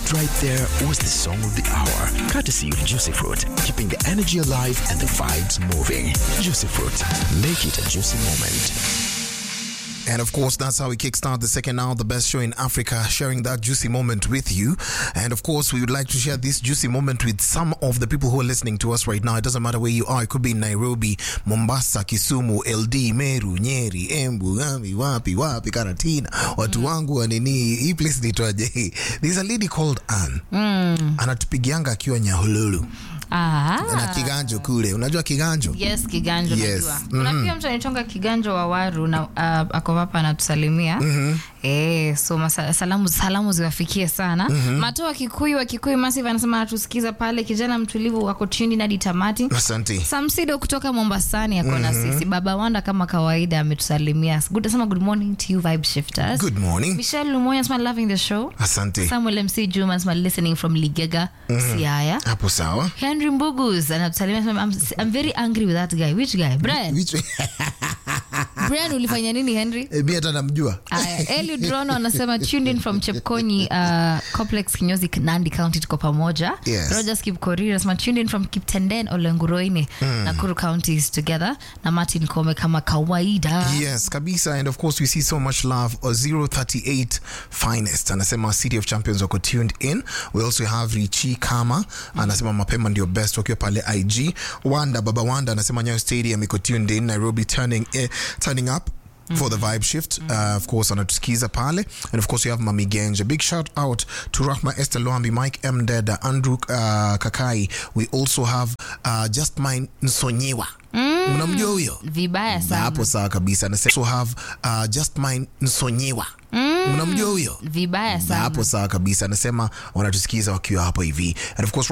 That right there was the song of the hour. Courtesy of Juicy Fruit, keeping the energy alive and the vibes moving. Juicy Fruit, make it a juicy moment. And of course, that's how we kickstart the second hour, the best show in Africa, sharing that juicy moment with you. And of course, we would like to share this juicy moment with some of the people who are listening to us right now. It doesn't matter where you are. It could be in Nairobi, Mombasa, Kisumu, LD, Meru, Nyeri, Embu, wapi, Karatina, watu wangu wa nini. Hii place nitwaje. There's a lady called Ann. Anatupigianga akiwa Nyahululu. Na Kiganjo kule. Unajua Kiganjo? Yes, Kiganjo najua. Kuna pia mtu anaitwa Kiganjo wa Waru na ako hapa anatusalimia. So salamu ziwafikie sana. Matoa Kikuyu Massive anasema anatusikiza pale, kijana mtulivu wako chini hadi tamati. Asante. Samsido kutoka Mombasani yako na sisi. Baba Wanda kama kawaida ametusalimia. Good morning to you Vibe Shifters. Good morning. Michelle Lumoya anasema loving the show. Asante. Samuel MC Juma anasema listening from Ligega, Siaya. Hapo sawa. Henry Mbugus anatusalimia. I'm very angry with that guy. Which guy? Brian. Brian ulifanya nini Henry? Mimi hata namjua. Eliud Drono anasema tuned in from Chepkonyi Complex Kinyozi Nandi County tuko pamoja. Yes. Roger Skip Korir anasema tuned in from Kiptenden Olenguroine Nakuru counties together na Martin Kome kama kawaida. Yes, kabisa. And of course we see so much love. 038 Finest anasema City of Champions wako tuned in. We also have Richie Kama anasema mapema ndio best wakiwa pale IG. Baba Wanda anasema Nyayo Stadium iko tuned in. Nairobi turning up for the vibe shift. Of course anatusikiza pale. And of course you have Mami Genja. Big shout out to Rahma Esther Loambi, Mike M. Deda, Andrew Kakai. We also have Just Mine Nsonyiwa. Unamjua huyo? Vibaya sana. Hapo sawa kabisa. And also have Just Mine Nsonyiwa. Unamjua huyo? Vibaya sana. Hapo sawa kabisa. Anasema wanatusikiza wakiwa hapo hivi. And of course